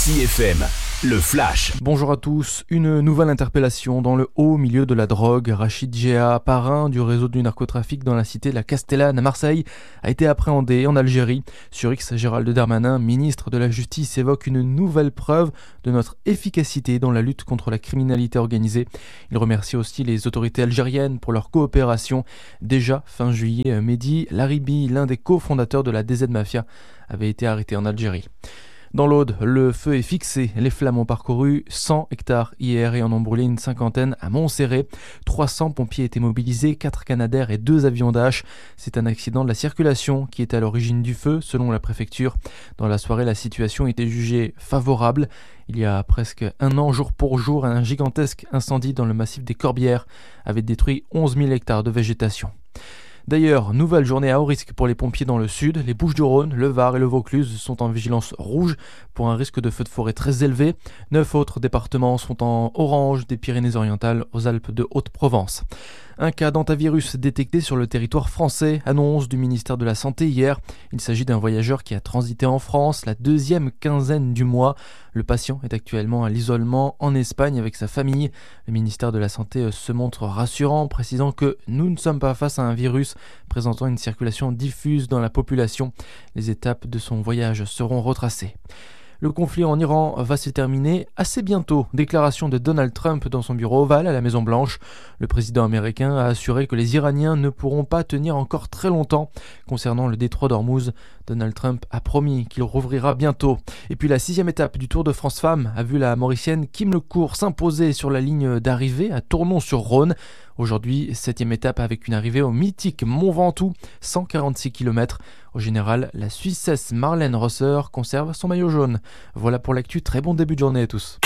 RCI FM, le Flash. Bonjour à tous. Une nouvelle interpellation dans le haut milieu de la drogue. Rachid Géa, parrain du réseau du narcotrafic dans la cité de la Castellane à Marseille, a été appréhendé en Algérie. Sur X, Gérald Darmanin, ministre de la Justice, évoque une nouvelle preuve de notre efficacité dans la lutte contre la criminalité organisée. Il remercie aussi les autorités algériennes pour leur coopération. Déjà fin juillet, Mehdi Laribi, l'un des cofondateurs de la DZ Mafia, avait été arrêté en Algérie. Dans l'Aude, le feu est fixé. Les flammes ont parcouru 100 hectares hier et en ont brûlé une cinquantaine à Montserrat. 300 pompiers étaient mobilisés, 4 Canadair et 2 avions Dash. C'est un accident de la circulation qui est à l'origine du feu, selon la préfecture. Dans la soirée, la situation était jugée favorable. Il y a presque un an, jour pour jour, un gigantesque incendie dans le massif des Corbières avait détruit 11 000 hectares de végétation. D'ailleurs, nouvelle journée à haut risque pour les pompiers dans le sud. Les Bouches-du-Rhône, le Var et le Vaucluse sont en vigilance rouge pour un risque de feu de forêt très élevé. 9 autres départements sont en orange, des Pyrénées-Orientales aux Alpes de Haute-Provence. Un cas d'hantavirus détecté sur le territoire français, annonce du ministère de la Santé hier. Il s'agit d'un voyageur qui a transité en France la deuxième quinzaine du mois. Le patient est actuellement à l'isolement en Espagne avec sa famille. Le ministère de la Santé se montre rassurant, précisant que nous ne sommes pas face à un virus présentant une circulation diffuse dans la population. Les étapes de son voyage seront retracées. Le conflit en Iran va se terminer assez bientôt. Déclaration de Donald Trump dans son bureau ovale à la Maison-Blanche. Le président américain a assuré que les Iraniens ne pourront pas tenir encore très longtemps. Concernant le détroit d'Ormuz, Donald Trump a promis qu'il rouvrira bientôt. Et puis la 6e étape du Tour de France Femmes a vu la Mauricienne Kim Lecourt s'imposer sur la ligne d'arrivée à Tournon-sur-Rhône. Aujourd'hui, 7e étape avec une arrivée au mythique Mont Ventoux, 146 km. Au général, la Suissesse Marlène Rosser conserve son maillot jaune. Voilà pour l'actu, très bon début de journée à tous.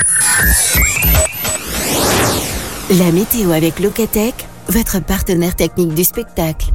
La météo avec Locatech, votre partenaire technique du spectacle.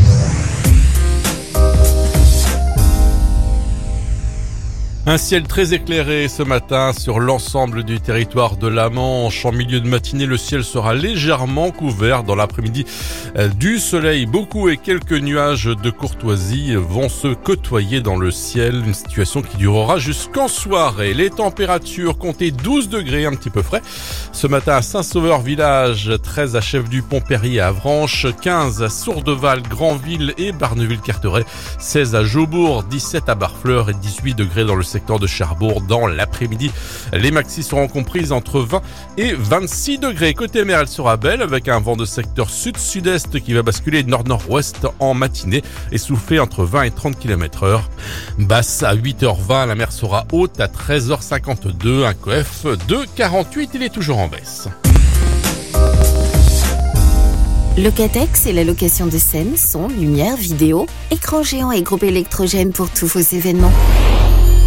Un ciel très éclairé ce matin sur l'ensemble du territoire de la Manche. En milieu de matinée, le ciel sera légèrement couvert. Dans l'après-midi, du soleil, beaucoup et quelques nuages de courtoisie vont se côtoyer dans le ciel. Une situation qui durera jusqu'en soirée. Les températures comptaient 12 degrés, un petit peu frais. Ce matin à Saint-Sauveur-Village, 13 à Chef-du-Pont-Perry et Avranches, 15 à Sourdeval, Granville et Barneville-Carteret, 16 à Jaubourg, 17 à Barfleur et 18 degrés dans le secteur de Cherbourg. Dans l'après-midi, les maxis seront comprises entre 20 et 26 degrés. Côté mer, elle sera belle avec un vent de secteur sud-sud-est qui va basculer nord-nord-ouest en matinée et souffler entre 20 et 30 km/h. Basse à 8h20, la mer sera haute à 13h52. Un coef de 48, il est toujours en baisse. Locatech, c'est la location de scènes, son, lumière, vidéo, écran géant et groupe électrogène pour tous vos événements.